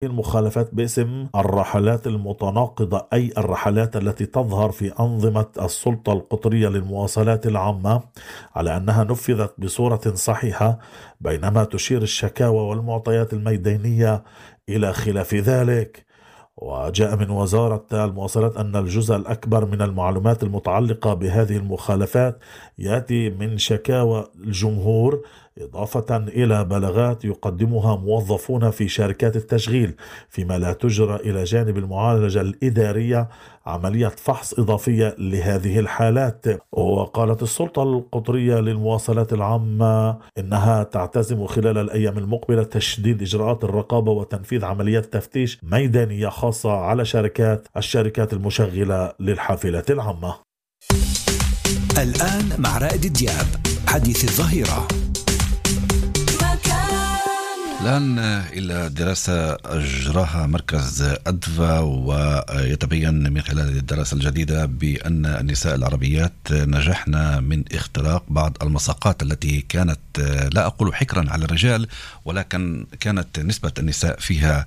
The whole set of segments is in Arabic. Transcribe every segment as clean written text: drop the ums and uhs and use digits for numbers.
المخالفات باسم الرحلات المتناقضة، أي الرحلات التي تظهر في أنظمة السلطة القطرية للمواصلات العامة على أنها نفذت بصورة صحيحة، بينما تشير الشكاوى والمعطيات الميدانية إلى خلاف ذلك. وجاء من وزارة المواصلات أن الجزء الأكبر من المعلومات المتعلقة بهذه المخالفات يأتي من شكاوى الجمهور، إضافة إلى بلاغات يقدمها موظفون في شركات التشغيل، فيما لا تجرى إلى جانب المعالجة الإدارية عملية فحص إضافية لهذه الحالات. وقالت السلطة القطرية للمواصلات العامة إنها تعتزم خلال الأيام المقبلة تشديد إجراءات الرقابة وتنفيذ عمليات تفتيش ميدانية خاصة على الشركات المشغلة للحافلات العامة. الآن مع رائد دياب، حديث الظهيرة. الآن إلى دراسة أجراها مركز أدفا، ويتبين من خلال الدراسة الجديدة بأن النساء العربيات نجحن من اختراق بعض المساقات التي كانت لا أقول حكرا على الرجال، ولكن كانت نسبة النساء فيها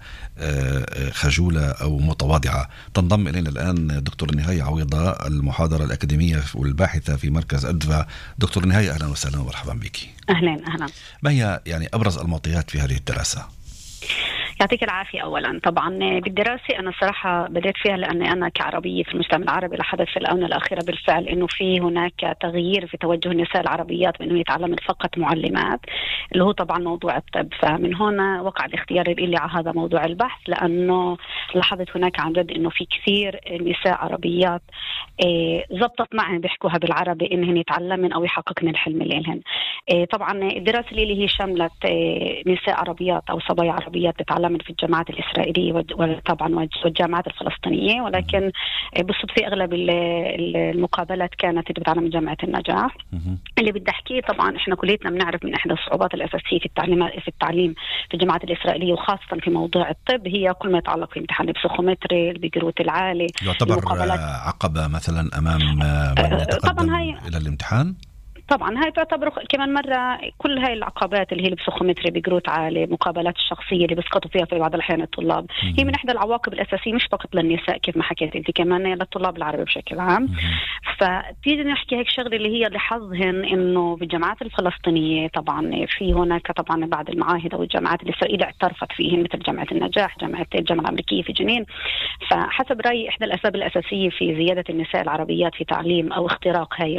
خجولة أو متواضعة. تنضم إلينا الآن دكتور نهاية عويضة، المحاضرة الأكاديمية والباحثة في مركز أدفا. دكتور نهاية، أهلا وسهلا ومرحبا بك. أهلا. ما هي يعني أبرز المعطيات في هذه الدراسة؟ يعطيك العافية. أولا طبعا بالدراسة أنا صراحة بدأت فيها لأني أنا كعربية في المجتمع العربي لحدث في الآونة الأخيرة بالفعل إنه في هناك تغيير في توجه النساء العربيات بأنه يتعلمن فقط معلمات، اللي هو طبعا موضوع الطب. فمن هنا وقع الاختيار اللي على هذا موضوع البحث، لأنه لاحظت هناك عن جد إنه في كثير نساء عربيات زبطت معهم بيحكوها بالعربي إنهن يتعلمن أو يحققن الحلم اللي لهن. طبعا الدراسة اللي هي شملت نساء عربيات أو صبايا عربيات تتعلمن في الجامعات الإسرائيلية وطبعا والجامعات الفلسطينية، ولكن بالصدفة أغلب المقابلات كانت اللي بتعلم جامعة النجاح. اللي بدي أحكيه طبعا إحنا كليتنا بنعرف من إحدى الصعوبات الأساسية في التعليم في الجامعات الإسرائيلية وخاصة في موضوع الطب هي كل ما يتعلق في امتحان البسيخومتري، البيجروت العالي. يعتبر عقبة مثلا أمام من يتقدم إلى الامتحان. طبعا هاي تعتبر كمان مرة كل هاي العقبات اللي هي البسيخومتري، بيجروت عالي، مقابلات الشخصية اللي بيسقطوا فيها في بعض الأحيان الطلاب، هي من إحدى العواقب الأساسية مش فقط للنساء كيف ما حكيت أنت، كمان للطلاب العربي بشكل عام. فتيجي نحكي هيك شغلة اللي هي لحظهن إنه بالجامعات الفلسطينية طبعا في هناك طبعا بعض المعاهد أو الجامعات الإسرائيلية اعترفت فيهن مثل جامعة النجاح، الجامعة الأمريكية في جنين. فحسب رأيي إحدى الأسباب الأساسية في زيادة النساء العربيات في تعليم أو اختراق هاي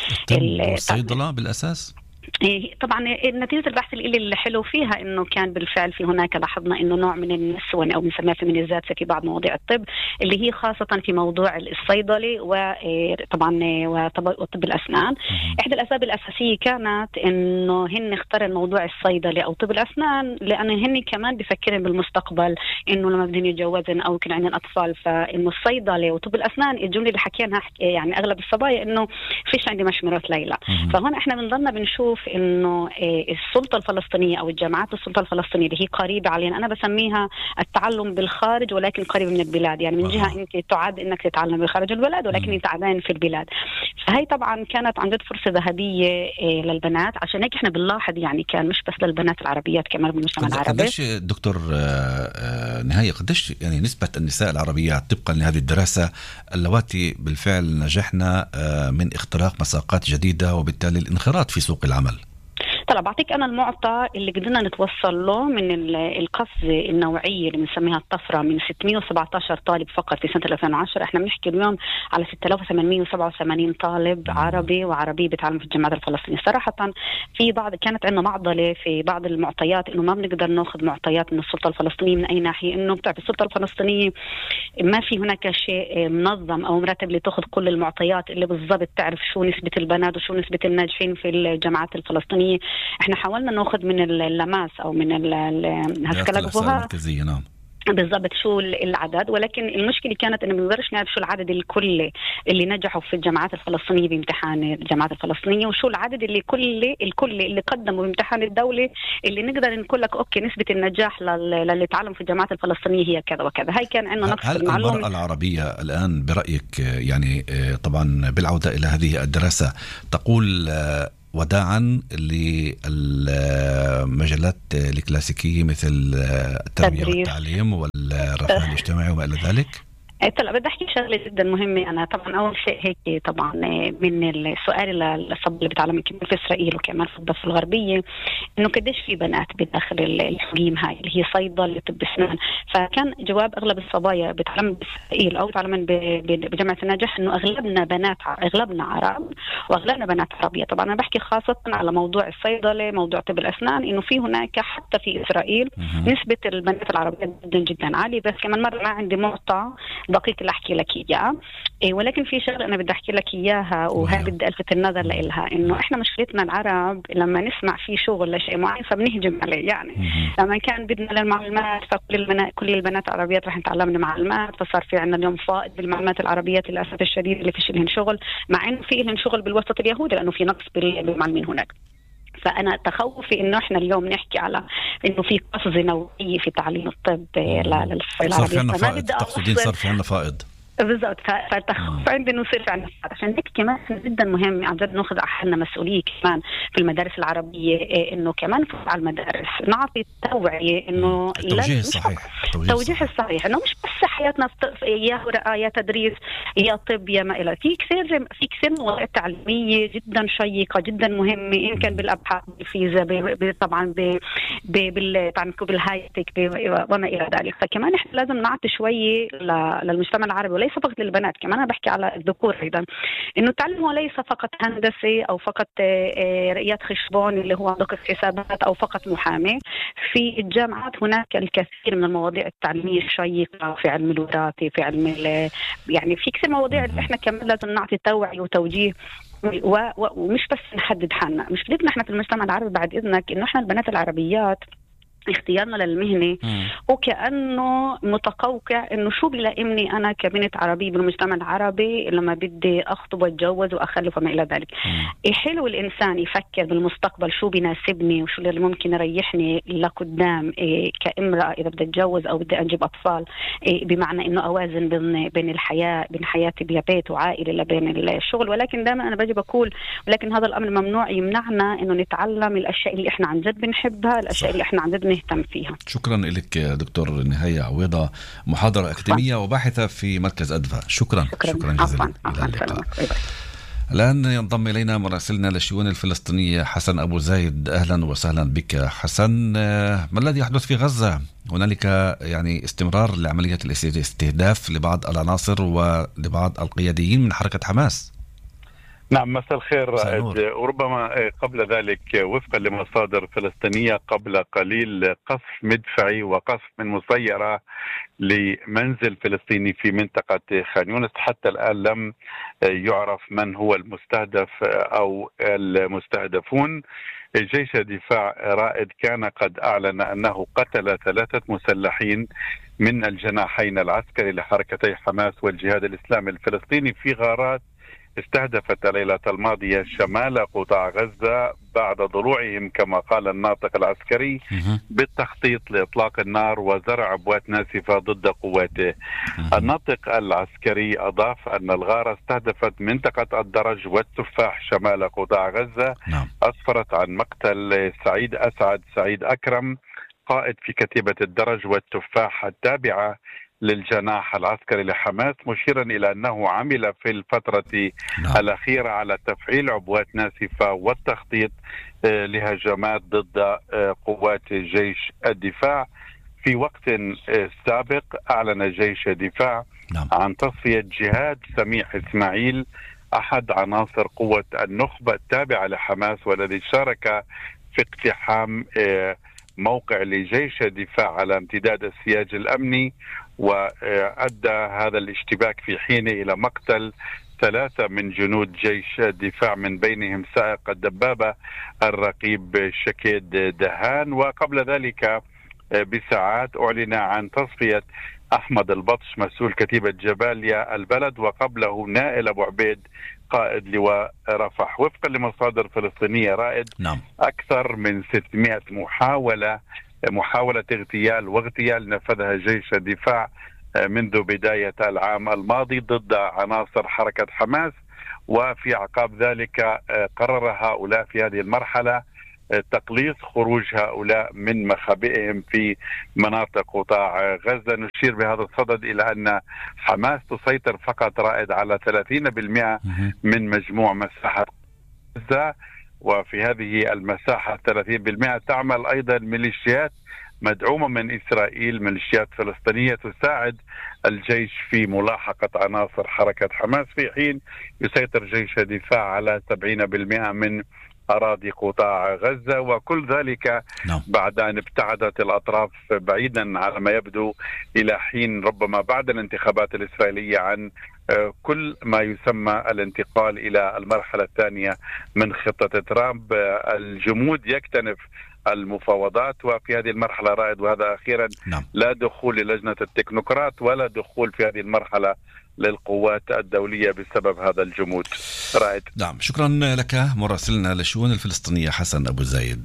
الصيدلة بالأساس. طبعا نتيجة البحث اللي حلو فيها إنه كان بالفعل في هناك لاحظنا إنه نوع من النسوة أو بنسميها فيمينيزات في بعض مواضيع الطب اللي هي خاصة في موضوع الصيدلي وطبعا وطب الأسنان. إحدى الأسباب الأساسية كانت إنه هن اختارن موضوع الصيدلي أو طب الأسنان لأن هن كمان بيفكرن بالمستقبل إنه لما بدهم يتجوزن أو يكون عندن أطفال، فإنه الصيدلي وطب الأسنان الجملة اللي حكيناها يعني أغلب الصبايا إنه فيش عندي مشمرات ليلى. فهون إحنا بنضلنا بنشوف إنه السلطة الفلسطينية أو الجامعات السلطة الفلسطينية اللي هي قريبة علينا، أنا بسميها التعلم بالخارج ولكن قريبة من البلاد، يعني من جهة أنت تعد إنك تتعلم بالخارج البلد ولكن أنت عدين في البلاد. فهي طبعا كانت عن جد فرصة ذهبية للبنات، عشان هيك إحنا بنلاحظ يعني كان مش بس للبنات العربيات كمان بالمجتمع العربي. قديش دكتور نهاية، قديش يعني نسبة النساء العربيات طبقا لهذه الدراسة اللواتي بالفعل نجحنا من اختراق مساقات جديدة وبالتالي الانخراط في سوق العمل؟ طلع بعطيك أنا المعطى اللي قدرنا نتوصل له من القفزة النوعية اللي بنسميها الطفرة من 617 طالب فقط في سنة 2010. احنا بنحكي اليوم على 6887 طالب عربي وعربي بيتعلموا في الجامعات الفلسطينية. صراحة في بعض كانت عندنا معضلة في بعض المعطيات إنه ما بنقدر ناخذ معطيات من السلطة الفلسطينية من أي ناحية، إنه بتعرف السلطة الفلسطينية ما في هناك شيء منظم أو مرتب لتأخذ كل المعطيات اللي بالضبط تعرف شو نسبة البنات وشو نسبة الناجحين في الجامعات الفلسطينية. احنا حاولنا ناخذ من اللماس او من الهسكلة نعم بالضبط شو العدد، ولكن المشكلة كانت إنه ما بنقدرش نعرف شو العدد الكلي اللي نجحوا في الجامعات الفلسطينية بامتحان الجامعات الفلسطينية وشو العدد الكلي اللي قدموا بامتحان الدولة اللي نقدر نقول لك أوكي نسبة النجاح للي تعلم في الجامعات الفلسطينية هي كذا وكذا. هاي كان عندنا نقص المعلومة. هل المرأة العربية الآن برأيك يعني طبعا بالعودة إلى هذه الدراسة تقول وداعا للمجالات الكلاسيكية مثل التربية والتعليم والرفاه الاجتماعي وما إلى ذلك؟ طلع بدي احكي شغله جدا مهمه. انا طبعا اول شيء هيك طبعا من السؤال للصب اللي بتعلم كمان في اسرائيل وكمان في الضفه الغربيه، انه قديش في بنات بداخل الحجيم هاي اللي هي صيدله طب اسنان. فكان جواب اغلب الصبايا بتعلم باسرائيل او بتعلم بجامعه النجاح انه اغلبنا بنات، اغلبنا عرب واغلبنا بنات عربيه. طبعا انا بحكي خاصه على موضوع الصيدله، موضوع طب الاسنان، انه في هناك حتى في اسرائيل نسبه البنات العربيه جدا جدا عاليه. بس كمان مره ما عندي مقطع دقيق اللي احكي لك اياه، ولكن في شغله انا بدي احكي لك اياها وهي بدي الفت النظر لها، انه احنا مشكلتنا العرب لما نسمع في شغل لشيء معين فبنهجم عليه. يعني لما كان بدنا للمعلومات كل البنات العربيات رح نتعلم معلومات، فصار في عندنا اليوم فائض بالمعلومات العربيات للاسف الشديد اللي فيش لهم شغل، مع انه في لهم شغل بالوسط اليهودي لانه في نقص بالمعلمين هناك. فأنا تخوفي إنه إحنا اليوم نحكي على إنه في قفزة نوعية في تعليم الطب للعربية. صار في عنا فائض، تقصدين صار في عنا فائض بالضبط. فالتخوف عندنا انه يصير عندنا، عشان هيك كمان جدا مهم عن جد ناخذ على حالنا مسؤوليه كمان في المدارس العربيه، انه كمان على المدارس نعطي توعيه انه التوجيه الصحيح، التوجيه الصحيح، انه مش بس حياتنا يا ورقه يا تدريس يا طب يا ما الى. في كثير مواضيع تعليميه جدا شيقه جدا مهمه، ان كان بالابحاث بالفيزياء طبعا بالهايتك وما الى ذلك. فكمان احنا لازم نعطي شويه للمجتمع العربي وليس فقط للبنات، كمان أنا بحكي على الذكور أيضا، إنه التعليم هو ليس فقط هندسي أو فقط رئيات خشبون اللي هو دقة حسابات أو فقط محامي. في الجامعات هناك الكثير من المواضيع التعليمية الشيقة في علم الوراثة، في علم يعني في كثير مواضيع اللي إحنا كمان لازم نعطي توعية وتوجيه ومش بس نحدد حالنا. مشكلتنا إحنا في المجتمع العربي بعد إذنك إنه إحنا البنات العربيات اختيارنا للمهنة وكأنه متقوقع انه شو بلائمني انا كبنت عربية بالمجتمع العربي لما بدي اخطب واتجوز واخلف وما الى ذلك. حلو الانسان يفكر بالمستقبل شو بيناسبني وشو اللي ممكن يريحني لقدام كامرأة اذا بدي اتجوز او بدي انجب اطفال، بمعنى انه اوازن بين الحياة، بين حياتي ببيت وعائلة لبين الشغل. ولكن دائما انا بجي بقول ولكن هذا الامر ممنوع يمنعنا انه نتعلم الاشياء اللي احنا عن جد بنحبها، الاشياء اللي احنا عن جد نهتم فيها. شكرا لك دكتور نهاية عويضة، محاضرة أكاديمية وباحثة في مركز أدفا. شكرا جزيلا. إلى اللقاء. الآن ينضم إلينا مراسلنا للشؤون الفلسطينية حسن أبو زايد. أهلا وسهلا بك حسن. ما الذي يحدث في غزة؟ هنالك يعني استمرار لعمليات الاستهداف لبعض العناصر ولبعض القياديين من حركة حماس. نعم، مساء الخير رائد. وربما قبل ذلك وفقا لمصادر فلسطينية قبل قليل قصف مدفعي وقصف من مسيرة لمنزل فلسطيني في منطقة خان يونس. حتى الآن لم يعرف من هو المستهدف أو المستهدفون. جيش الدفاع رائد كان قد أعلن أنه قتل 3 مسلحين من الجناحين العسكري لحركتي حماس والجهاد الإسلامي الفلسطيني في غارات استهدفت الليلة الماضية شمال قطاع غزة بعد ضلوعهم كما قال الناطق العسكري بالتخطيط لإطلاق النار وزرع عبوات ناسفة ضد قواته. الناطق العسكري أضاف أن الغارة استهدفت منطقة الدرج والتفاح شمال قطاع غزة. أسفرت عن مقتل سعيد أكرم قائد في كتيبة الدرج والتفاح التابعة للجناح العسكري لحماس، مشيرا إلى أنه عمل في الفترة الأخيرة على تفعيل عبوات ناسفة والتخطيط لهجمات ضد قوات جيش الدفاع. في وقت سابق أعلن جيش الدفاع عن تصفية جهاد سميح إسماعيل أحد عناصر قوة النخبة التابعة لحماس والذي شارك في اقتحام موقع لجيش الدفاع على امتداد السياج الأمني، وأدى هذا الاشتباك في حينه إلى مقتل 3 من جنود جيش الدفاع من بينهم سائق الدبابة الرقيب شكيد دهان. وقبل ذلك بساعات أعلن عن تصفية أحمد البطش مسؤول كتيبة جباليا البلد، وقبله نائل أبو عبيد قائد لواء رفح. وفقا لمصادر فلسطينية رائد أكثر من 600 محاولة اغتيال نفذها جيش الدفاع منذ بداية العام الماضي ضد عناصر حركة حماس، وفي عقاب ذلك قرر هؤلاء في هذه المرحلة تقليص خروج هؤلاء من مخابئهم في مناطق قطاع غزة. نشير بهذا الصدد إلى أن حماس تسيطر فقط رائد على 30% من مجموع مساحة غزة، وفي هذه المساحة 30% تعمل أيضا ميليشيات مدعومة من إسرائيل، ميليشيات فلسطينية تساعد الجيش في ملاحقة عناصر حركة حماس، في حين يسيطر جيش الدفاع على 70% من أراضي قطاع غزة. وكل ذلك بعد أن ابتعدت الأطراف بعيدا على ما يبدو إلى حين ربما بعد الانتخابات الإسرائيلية عن كل ما يسمى الانتقال إلى المرحلة الثانية من خطة ترامب. الجمود يكتنف المفاوضات، وفي هذه المرحلة رائد، وهذا أخيرا لا دخول للجنة التكنوقراط ولا دخول في هذه المرحلة للقوات الدولية بسبب هذا الجمود. رائد. نعم، شكرا لك مراسلنا للشؤون الفلسطينية حسن أبو زايد.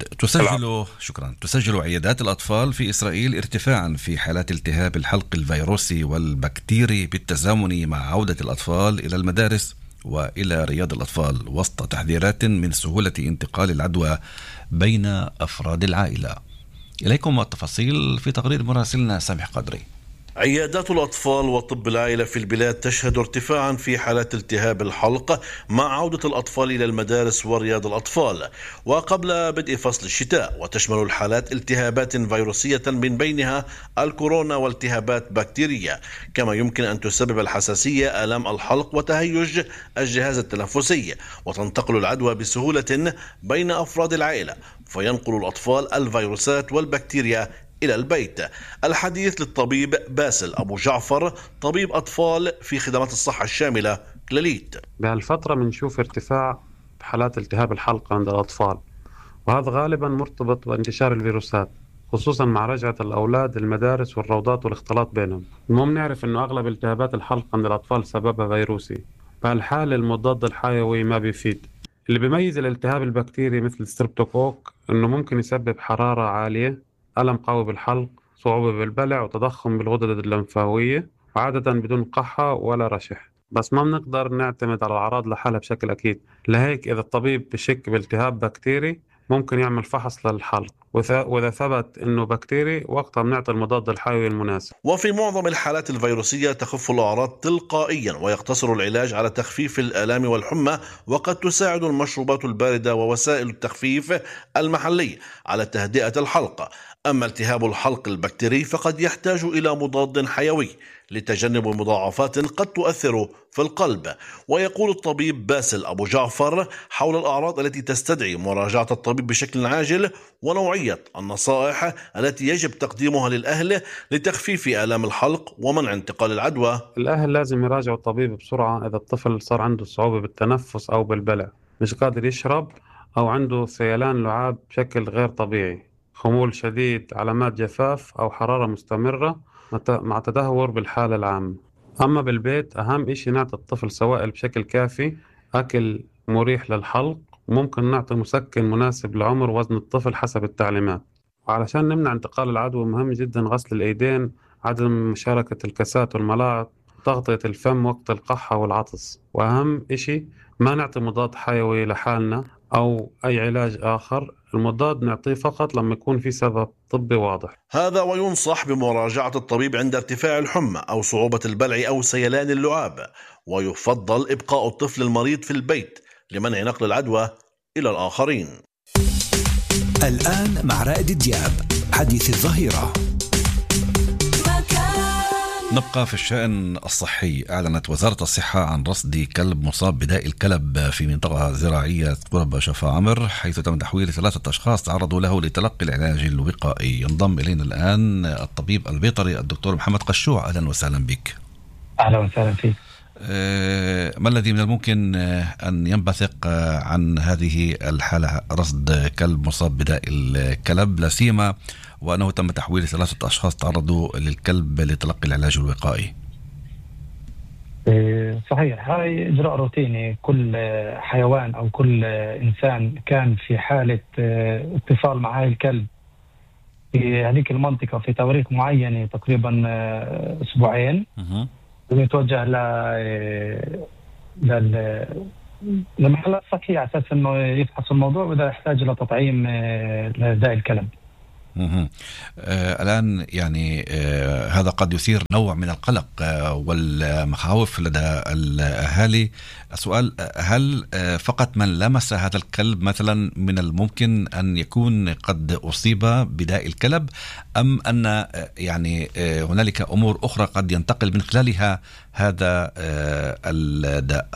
تسجل عيادات الأطفال في إسرائيل ارتفاعا في حالات التهاب الحلق الفيروسي والبكتيري بالتزامن مع عودة الأطفال إلى المدارس وإلى رياض الأطفال، وسط تحذيرات من سهولة انتقال العدوى بين أفراد العائلة. إليكم التفاصيل في تقرير مراسلنا سامح قدري. عيادات الأطفال وطب العائلة في البلاد تشهد ارتفاعا في حالات التهاب الحلق مع عودة الأطفال إلى المدارس ورياض الأطفال وقبل بدء فصل الشتاء، وتشمل الحالات التهابات فيروسية من بينها الكورونا والتهابات بكتيرية، كما يمكن أن تسبب الحساسية آلام الحلق وتهيج الجهاز التنفسي، وتنتقل العدوى بسهولة بين أفراد العائلة، فينقل الأطفال الفيروسات والبكتيريا إلى البيت. الحديث للطبيب باسل أبو جعفر، طبيب أطفال في خدمات الصحة الشاملة كلاليت. بهالفترة بنشوف ارتفاع بحالات التهاب الحلق عند الأطفال، وهذا غالبا مرتبط بانتشار الفيروسات، خصوصا مع رجعة الأولاد المدارس والروضات والاختلاط بينهم. المهم نعرف أنه أغلب التهابات الحلق عند الأطفال سببها فيروسي، بهالحالة المضاد الحيوي ما بيفيد. اللي بيميز الالتهاب البكتيري مثل الستريبتوكوك أنه ممكن يسبب حرارة عالية، ألم قوي بالحلق، صعوبة بالبلع، وتضخم بالغدد اللمفاوية، وعادة بدون قحة ولا رشح. بس ما بنقدر نعتمد على الأعراض لحالها بشكل أكيد، لهيك إذا الطبيب بشك بالتهاب بكتيري ممكن يعمل فحص للحلق، وإذا ثبت أنه بكتيري وقتها بنعطي المضاد الحيوي المناسب. وفي معظم الحالات الفيروسية تخف الأعراض تلقائيا، ويقتصر العلاج على تخفيف الآلام والحمى، وقد تساعد المشروبات الباردة ووسائل التخفيف المحلي على تهدئة الحلق. أما التهاب الحلق البكتيري فقد يحتاج إلى مضاد حيوي لتجنب مضاعفات قد تؤثر في القلب. ويقول الطبيب باسل أبو جعفر حول الأعراض التي تستدعي مراجعة الطبيب بشكل عاجل، ونوعية النصائح التي يجب تقديمها للأهل لتخفيف آلام الحلق ومنع انتقال العدوى. الأهل لازم يراجعوا الطبيب بسرعة إذا الطفل صار عنده صعوبة بالتنفس أو بالبلع، مش قادر يشرب، أو عنده سيلان لعاب بشكل غير طبيعي، خمول شديد، علامات جفاف أو حرارة مستمرة مع تدهور بالحالة العامة. أما بالبيت أهم إشي نعطي الطفل سوائل بشكل كافي، أكل مريح للحلق، وممكن نعطي مسكن مناسب لعمر وزن الطفل حسب التعليمات. وعلشان نمنع انتقال العدوى مهم جدا غسل الأيدين، عدم مشاركة الكاسات والملاعق، تغطية الفم وقت القحة والعطس، وأهم إشي ما نعطي مضاد حيوي لحالنا أو أي علاج آخر. المضاد نعطيه فقط لما يكون في سبب طبي واضح. هذا وينصح بمراجعة الطبيب عند ارتفاع الحمى أو صعوبة البلع أو سيلان اللعاب، ويفضل إبقاء الطفل المريض في البيت لمنع نقل العدوى إلى الآخرين. الآن مع رائد دياب، حديث الظهيرة. نبقى في الشأن الصحي. أعلنت وزارة الصحة عن رصد كلب مصاب بداء الكلب في منطقة زراعية قرب شفا عمر، حيث تم تحويل 3 أشخاص تعرضوا له لتلقي العلاج الوقائي. ينضم إلينا الآن الطبيب البيطري الدكتور محمد قشوع. أهلا وسهلا بك. أهلا وسهلا فيك. ما الذي من الممكن أن ينبثق عن هذه الحالة، رصد كلب مصاب بداء الكلب، لا سيما وأنه تم تحويل 3 أشخاص تعرضوا للكلب لتلقي العلاج الوقائي؟ صحيح، هاي إجراء روتيني. كل حيوان أو كل إنسان كان في حالة اتصال مع هاي الكلب في هذيك المنطقة في تواريخ معينة تقريبا 2 أسبوع، ويتوجه لمحلات صحية على أساس أنه يفحص الموضوع وإذا يحتاج إلى تطعيم لداء الكلب. الآن يعني هذا قد يثير نوع من القلق والمخاوف لدى الأهالي. السؤال: هل فقط من لمس هذا الكلب مثلا من الممكن أن يكون قد أصيب بداء الكلب، أم أن يعني هنالك أمور أخرى قد ينتقل من خلالها هذا الداء؟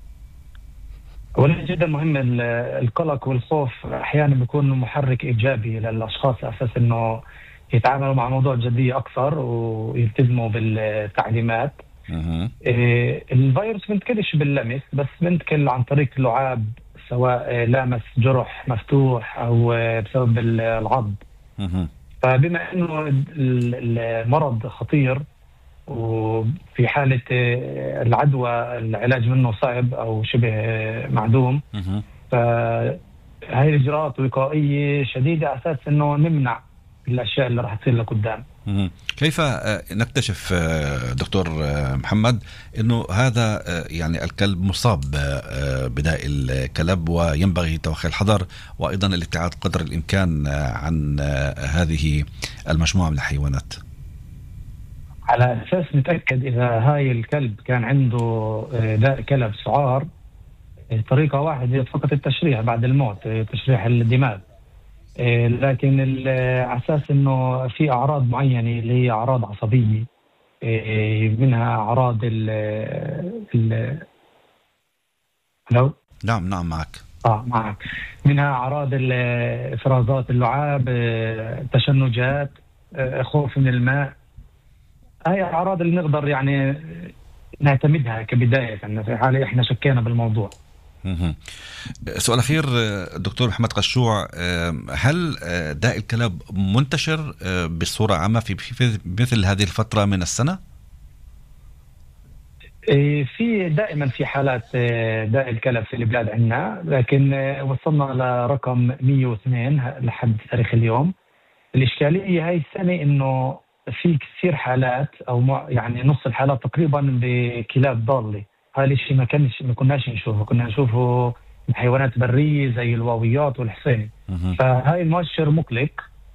أولا جدا مهم القلق والخوف أحيانا بيكون محرك إيجابي للأشخاص على أساس أنه يتعاملوا مع موضوع جدية أكثر ويلتزموا بالتعليمات. الفيروس بنتكلش باللمس، بس بنتكل عن طريق اللعاب، سواء لامس جرح مفتوح أو بسبب العض. فبما أنه المرض خطير وفي حالة العدوى العلاج منه صعب أو شبه معدوم، فهي الإجراءات وقائية شديدة على أساس أنه نمنع الأشياء اللي راح تصير لقدام. كيف نكتشف دكتور محمد أنه هذا يعني الكلب مصاب بداء الكلب وينبغي توخي الحذر وأيضا الابتعاد قدر الإمكان عن هذه المجموعة من الحيوانات؟ على أساس نتأكد إذا هاي الكلب كان عنده داء كلب سعار، طريقة واحدة هي فقط التشريح بعد الموت، تشريح الدماغ. لكن على أساس إنه في أعراض معينة اللي هي أعراض عصبية، منها أعراض لو نعم معك. معك. منها أعراض إفرازات اللعاب، تشنجات، خوف من الماء. هاي أعراض اللي نقدر يعني نعتمدها كبداية في حالة إحنا شكينا بالموضوع. سؤال أخير دكتور محمد قشوع: هل داء الكلب منتشر بصورة عامة في مثل هذه الفترة من السنة؟ في دائما في حالات داء الكلب في البلاد عندنا، لكن وصلنا لرقم 102 لحد تاريخ اليوم. الإشكالية هاي السنة إنه في كثير حالات أو يعني نص الحالات تقريبا بكلاب ضالة. هذا الشيء ما كناش نشوفه، كنا نشوفه حيوانات برية زي الواويات والحصينة. فهاي المؤشر مقلق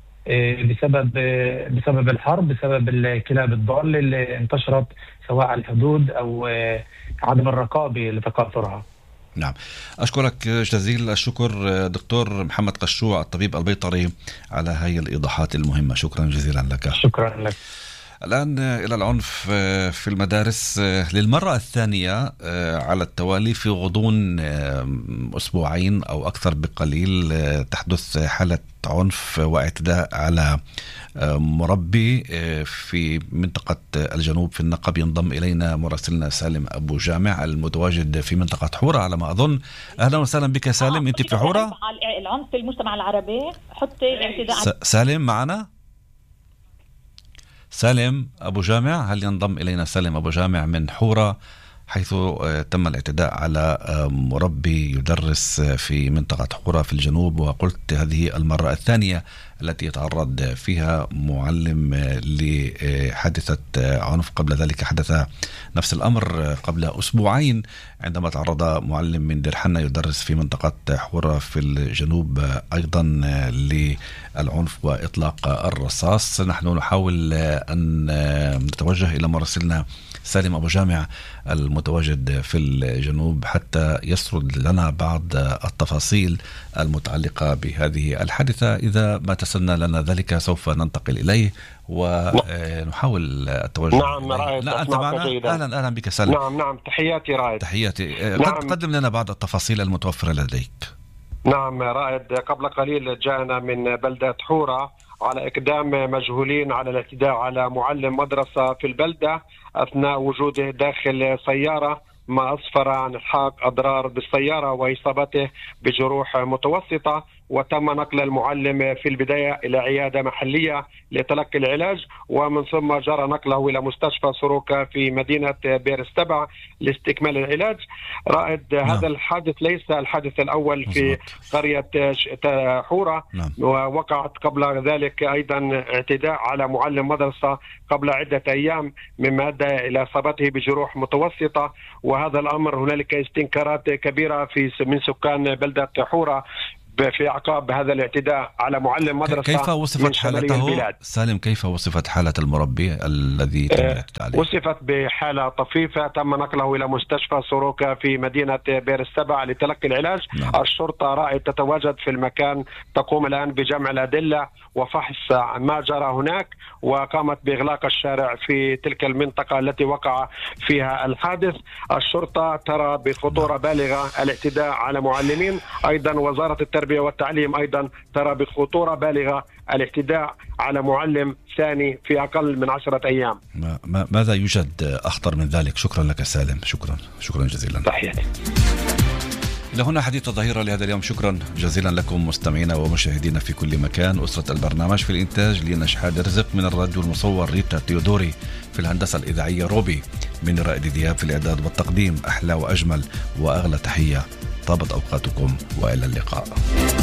بسبب الحرب، بسبب الكلاب الضالة اللي انتشرت سواء على الحدود أو عدم الرقابة لتكاثرها. نعم، أشكرك جزيل الشكر دكتور محمد قشوع الطبيب البيطري على هاي الإيضاحات المهمة. شكرا جزيلا لك. شكرا لك. الآن إلى العنف في المدارس للمرة الثانية على التوالي في غضون أسبوعين أو أكثر بقليل تحدث حالة عنف واعتداء على مربي في منطقة الجنوب في النقب. ينضم إلينا مراسلنا سالم أبو جامع المتواجد في منطقة حورة على ما أظن. أهلا وسهلا بك سالم، أنت في حورة؟ العنف في المجتمع العربي حتى الاعتداء. سالم معنا؟ سالم أبو جامع، هل ينضم إلينا سالم أبو جامع من حورة حيث تم الاعتداء على مربي يدرس في منطقة حورة في الجنوب، وقلت هذه المرة الثانية التي يتعرض فيها معلم لحادثة عنف. قبل ذلك حدث نفس الأمر قبل أسبوعين عندما تعرض معلم من دير حنا يدرس في منطقة حورة في الجنوب أيضا للعنف وإطلاق الرصاص. نحن نحاول أن نتوجه إلى مراسلنا سالم أبو جامع المتواجد في الجنوب حتى يسرد لنا بعض التفاصيل المتعلقة بهذه الحادثة. إذا ما تسنى لنا ذلك سوف ننتقل إليه ونحاول التوجه. نعم رائد، لا أنت معنا؟ أهلا بك سالم. نعم تحياتي رائد. تحياتي. قدم لنا بعض التفاصيل المتوفرة لديك. نعم رائد، قبل قليل جاءنا من بلدة حورة على إقدام مجهولين على الاعتداء على معلم مدرسة في البلدة أثناء وجوده داخل سيارة، ما أسفر عن إلحاق أضرار بالسيارة وإصابته بجروح متوسطة. وتم نقل المعلم في البداية إلى عيادة محلية لتلقي العلاج، ومن ثم جرى نقله إلى مستشفى سروكا في مدينة بئر السبع لاستكمال العلاج. رائد هذا الحادث ليس الحادث الأول في قرية حورة، ووقعت قبل ذلك أيضا اعتداء على معلم مدرسة قبل عدة أيام مما أدى إلى إصابته بجروح متوسطة، وهذا الأمر هنالك استنكارات كبيرة من سكان بلدة حورة في عقاب هذا الاعتداء على معلم مدرسة. كيف وصفت حالته سالم؟ كيف وصفت حالة المربي الذي تم الاعتداء عليه؟ وصفت بحالة طفيفة، تم نقله إلى مستشفى سروكا في مدينة بئر السبع لتلقي العلاج. الشرطة رائد تتواجد في المكان، تقوم الآن بجمع الأدلة وفحص ما جرى هناك، وقامت بإغلاق الشارع في تلك المنطقة التي وقع فيها الحادث. الشرطة ترى بخطورة بالغة الاعتداء على معلمين، أيضا وزارة التربية والتعليم أيضا ترى بخطورة بالغة الاعتداء على معلم ثاني في أقل من 10 أيام. ماذا يوجد أخطر من ذلك؟ شكرا لك سالم، شكرا جزيلا. تحياتي. إلى هنا حديث الظهيرة لهذا اليوم. شكرا جزيلا لكم مستمعينا ومشاهدينا في كل مكان. أسرة البرنامج في الإنتاج لينا شحاد رزق، من الراديو المصور ريتا تيودوري، في الهندسة الإذاعية روبي، من رائد دياب في الإعداد والتقديم. أحلى وأجمل وأغلى تحية، طابت أوقاتكم وإلى اللقاء.